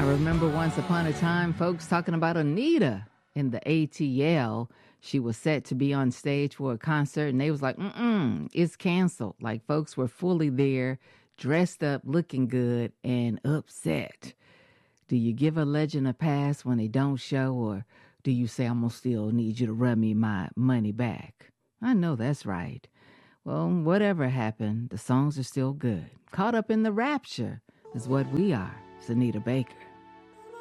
I remember once upon a time folks talking about Anita in the ATL. She was set to be on stage for a concert, and they was like, it's canceled. Like folks were fully there, dressed up, looking good, and upset. Do you give a legend a pass when they don't show, or do you say, I'm going to still need you to run me my money back? I know that's right. Well, whatever happened, the songs are still good. Caught up in the rapture is what we are. It's Anita Baker.